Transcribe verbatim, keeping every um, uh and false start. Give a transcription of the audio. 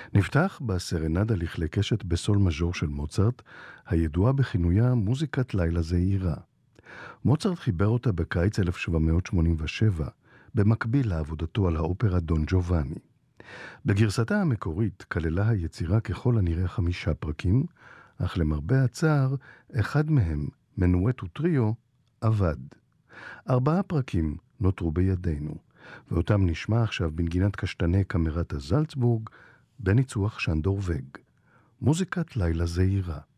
נפתח בסרנדה לכלי קשת בסול מז'ור של מוצרט, הידועה בכינויה מוזיקת לילה זעירה. מוצרט חיבר אותה בקיץ אלף שבע מאות שמונים ושבע, במקביל לעבודתו על האופרה דון ג'ובאני. בגרסתה המקורית כללה היצירה ככל הנראה חמישה פרקים, אך למרבה הצער, אחד מהם, מנואט וטריו, אבד. ארבעה פרקים נותרו בידינו, ואותם נשמע עכשיו בנגינת קשתני קמרת הזלצבורג, בניצוח שנדור וג. מוזיקת לילה זעירה.